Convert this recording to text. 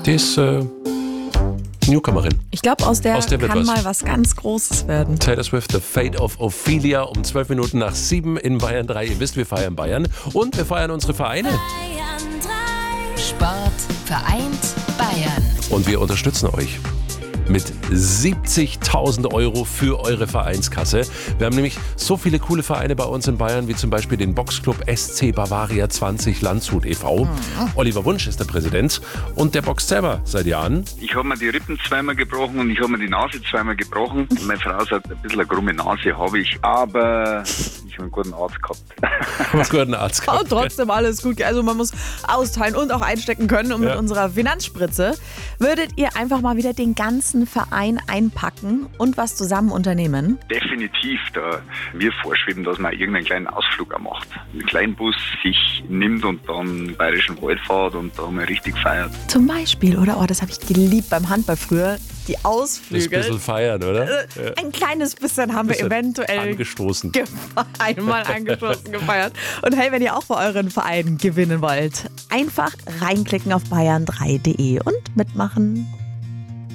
Die ist Newcomerin. Ich glaube, aus der wird kann was. mal was ganz Großes werden. Taylor Swift, The Fate of Ophelia, um 12 Minuten nach 7 in Bayern 3. Ihr wisst, wir feiern Bayern und wir feiern unsere Vereine. Bayern 3. Sport vereint Bayern. Und wir unterstützen euch mit 70.000 Euro für eure Vereinskasse. Wir haben nämlich so viele coole Vereine bei uns in Bayern, wie zum Beispiel den Boxclub SC Bavaria 20 Landshut e.V. Oliver Wunsch ist der Präsident und der boxt selber seit Jahren. Ich habe mir die Rippen zweimal gebrochen und ich habe mir die Nase zweimal gebrochen. Meine Frau sagt, ein bisschen eine krumme Nase habe ich, aber ich habe einen guten Arzt gehabt. Was gehört ein Arzt gehabt? Und trotzdem alles gut. Also man muss austeilen und auch einstecken können. Und mit unserer Finanzspritze würdet ihr einfach mal wieder den ganzen Verein einpacken und was zusammen unternehmen? Definitiv, da mir vorschweben, dass man irgendeinen kleinen Ausflug auch macht. Einen kleinen Bus sich nimmt und dann im Bayerischen Wald fährt und da mal richtig feiert. Zum Beispiel, oder? Oh, das habe ich geliebt beim Handball früher. Die Das Ausflüge. ist ein bisschen feiern, oder? Ein kleines bisschen haben wir eventuell angestoßen. einmal angestoßen gefeiert. Und hey, wenn ihr auch bei euren Vereinen gewinnen wollt, einfach reinklicken auf bayern3.de und mitmachen.